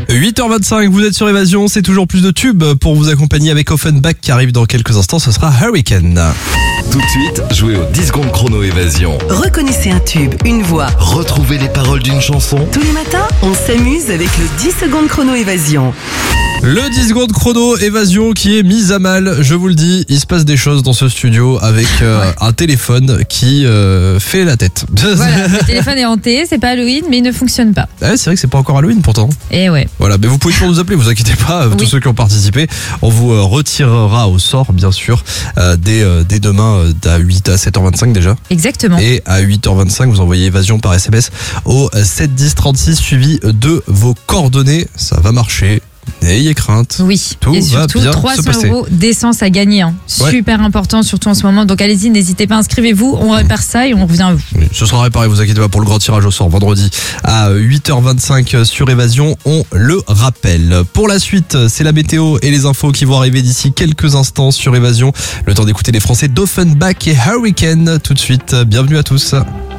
8h25, vous êtes sur Évasion, c'est toujours plus de tubes pour vous accompagner avec Offenbach qui arrive dans quelques instants, ce sera Hurricane. Tout de suite, jouez au 10 secondes chrono Évasion. Reconnaissez un tube, une voix. Retrouvez les paroles d'une chanson. Tous les matins, on s'amuse avec le 10 secondes chrono Évasion. Le 10 secondes chrono Évasion qui est mise à mal, je vous le dis, il se passe des choses dans ce studio avec un téléphone qui fait la tête. Voilà, le téléphone est hanté, c'est pas Halloween, mais il ne fonctionne pas. Ouais, c'est vrai que c'est pas encore Halloween pourtant. Et ouais. Voilà, mais vous pouvez toujours nous appeler, vous inquiétez pas, tous ceux qui ont participé, on vous retirera au sort bien sûr dès demain à 7h25 déjà. Exactement. Et à 8h25, vous envoyez Évasion par SMS au 71036 suivi de vos coordonnées, ça va marcher. N'ayez crainte. Oui, tout et va surtout bien 300 se passer. € d'essence à gagner. Ouais. Super important, surtout en ce moment. Donc allez-y, n'hésitez pas, inscrivez-vous, on répare ça et on revient à vous. Oui, ce sera réparé, vous inquiétez pas, pour le grand tirage au sort vendredi à 8h25 sur Évasion, on le rappelle. Pour la suite, c'est la météo et les infos qui vont arriver d'ici quelques instants sur Évasion. Le temps d'écouter les Français d'Offenbach et Hurricane. Tout de suite, bienvenue à tous.